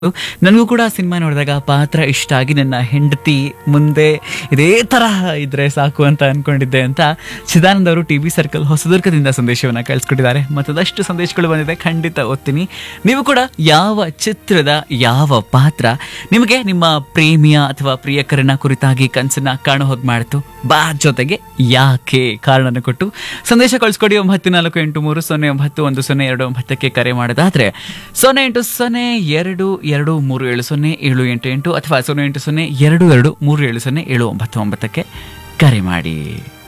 ನನಗೂ ಕೂಡ ಸಿನಿಮಾ ನೋಡಿದಾಗ ಪಾತ್ರ ಇಷ್ಟ ಆಗಿ ನನ್ನ ಹೆಂಡತಿ ಮುಂದೆ ಇದೇ ತರಹ ಇದ್ರೆ ಸಾಕು ಅಂತ ಅನ್ಕೊಂಡಿದ್ದೆ ಅಂತ ಚಿದಾನಂದ್ ಅವರು ಟಿ ವಿ ಸರ್ಕಲ್ ಹೊಸದುರ್ಗದಿಂದ ಸಂದೇಶವನ್ನು ಕಳಿಸ್ಕೊಟ್ಟಿದ್ದಾರೆ. ಮತ್ತದಷ್ಟು ಸಂದೇಶಗಳು ಬಂದಿದೆ, ಖಂಡಿತ ಓದ್ತೀನಿ. ನೀವು ಕೂಡ ಯಾವ ಚಿತ್ರದ ಯಾವ ಪಾತ್ರ ನಿಮಗೆ ನಿಮ್ಮ ಪ್ರೇಮಿಯ ಅಥವಾ ಪ್ರಿಯಕರನ ಕುರಿತಾಗಿ ಕನಸನ್ನ ಕಾಣೋ ಹೋಗಿ ಮಾಡ್ತು, ಜೊತೆಗೆ ಯಾಕೆ ಕಾರಣನ ಕೊಟ್ಟು ಸಂದೇಶ ಕಳಿಸ್ಕೊಡಿ. 9483091029 ಕರೆ ಮಾಡೋದಾದ್ರೆ 0802237078 ಅಥವಾ 0802237079 ಕರೆ ಮಾಡಿ.